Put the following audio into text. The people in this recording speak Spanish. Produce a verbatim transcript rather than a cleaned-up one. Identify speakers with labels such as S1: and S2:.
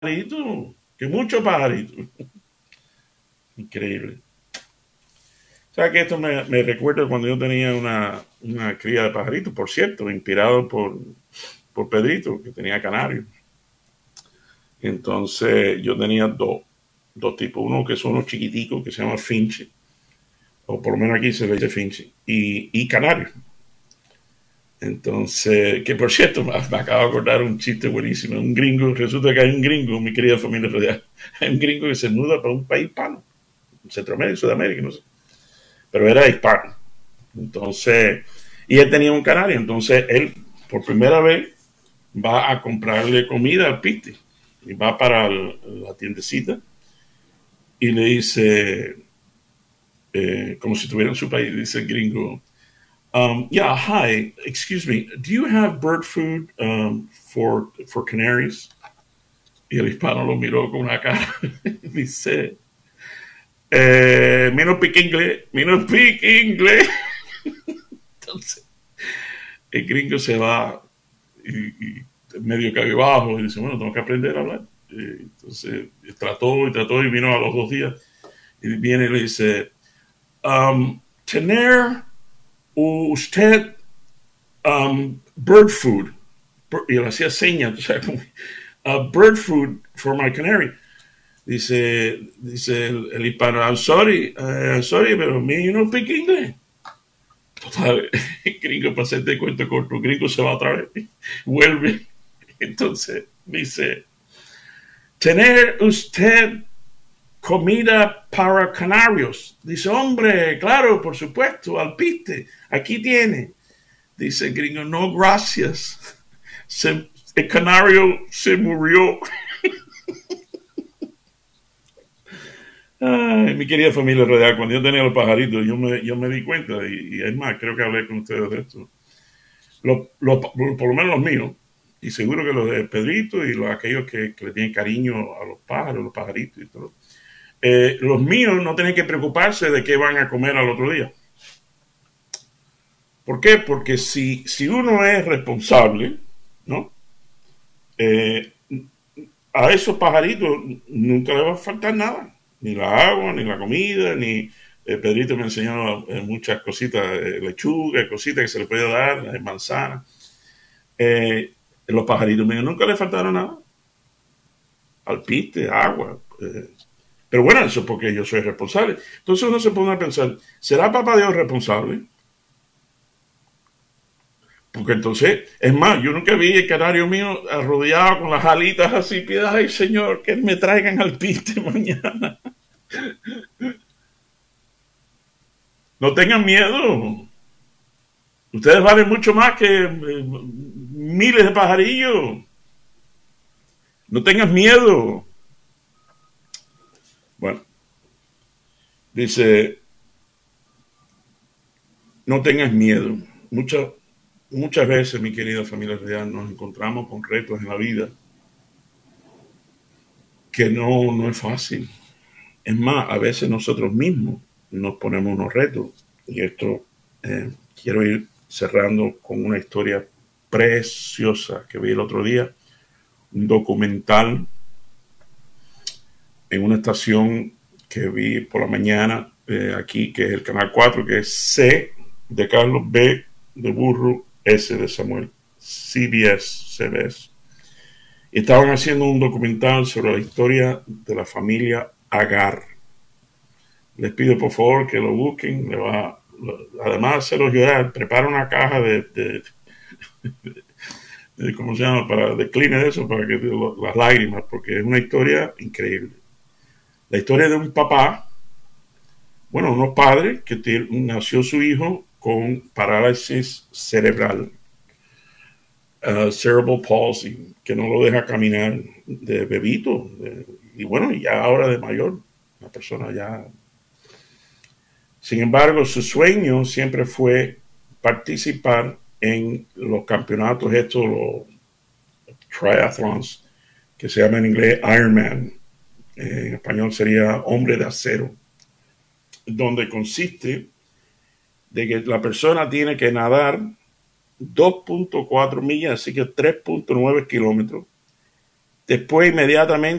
S1: pajarito, que muchos pajaritos. Increíble. O sea que esto me, me recuerda cuando yo tenía una, una cría de pajaritos, por cierto, inspirado por, por Pedrito, que tenía canarios. Entonces yo tenía dos, dos tipos, uno que son los chiquiticos, que se llama finche, o por lo menos aquí se le dice finche, y, y canarios. Entonces, que por cierto, me, me acabo de acordar un chiste buenísimo. Un gringo, resulta que hay un gringo, mi querida familia rodeada, hay un gringo que se muda para un país hispano, Centroamérica, Sudamérica, no sé, pero era hispano. Entonces, y él tenía un canario, entonces él por primera vez va a comprarle comida al piste y va para el, la tiendecita y le dice, eh, como si estuviera en su país, dice el gringo, um, yeah, hi, excuse me, do you have bird food um, for, for canaries? Y el hispano lo miró con una cara y dice, eh, menos pique inglés, menos pique inglés. Entonces, el gringo se va y, y medio cabizbajo y dice, bueno, tengo que aprender a hablar. Eh, entonces trató y trató y vino a los dos días y viene y le dice, um, tener usted um, bird food. Y le hacía señas, o sea, como, uh, bird food for my canary. Dice, dice el, el hispano, I'm sorry, uh, I'm sorry, pero me you no speak English. Total, el gringo, para hacerte cuento corto, el gringo se va otra vez, vuelve. Entonces dice, tener usted comida para canarios. Dice, hombre, claro, por supuesto, alpiste, aquí tiene. Dice el gringo, no, gracias. Se, el canario se murió. Ay, mi querida familia real, cuando yo tenía los pajaritos, yo me, yo me di cuenta, y, y es más, creo que hablé con ustedes de esto. Los, los, por lo menos los míos, y seguro que los de Pedrito y los, aquellos que, que le tienen cariño a los pájaros, los pajaritos y todo. Eh, los míos no tienen que preocuparse de qué van a comer al otro día. ¿Por qué? Porque si, si uno es responsable, ¿no? Eh, a esos pajaritos nunca les va a faltar nada. Ni la agua, ni la comida, ni... Eh, Pedrito me enseñó eh, muchas cositas, eh, lechuga, cositas que se le puede dar, eh, manzana. Eh, los pajaritos míos nunca les faltaron nada. Alpiste, agua. Eh. Pero bueno, eso es porque yo soy responsable. Entonces uno se pone a pensar, ¿será papá Dios responsable? Porque entonces, es más, yo nunca vi el canario mío arrodillado con las alitas así, piedad, ay señor, que me traigan al piste mañana. No tengan miedo. Ustedes valen mucho más que eh, miles de pajarillos. No tengas miedo. Bueno, dice, no tengas miedo. Muchas, muchas veces, mi querida familia real, nos encontramos con retos en la vida que no, no es fácil. Es más, a veces nosotros mismos nos ponemos unos retos. Y esto eh, quiero ir cerrando con una historia preciosa que vi el otro día. Un documental en una estación que vi por la mañana eh, aquí, que es el canal cuatro, que es C de Carlos, B de burro, S de Samuel, C B S, C B S. Y estaban haciendo un documental sobre la historia de la familia Agar. Les pido por favor que lo busquen. Le va, además de hacerlo llorar, prepara una caja de, de, de, de ¿cómo se llama? Para de cleaner eso, para que lo, las lágrimas, porque es una historia increíble. La historia de un papá, bueno, unos padres que te, nació su hijo con parálisis cerebral, uh, cerebral palsy, que no lo deja caminar de bebito, de, y bueno, ya ahora de mayor, una persona ya. Sin embargo, su sueño siempre fue participar en los campeonatos estos, los triathlons, que se llama en inglés Ironman. Eh, en español sería hombre de acero, donde consiste de que la persona tiene que nadar dos punto cuatro millas, así que tres punto nueve kilómetros, Después, inmediatamente,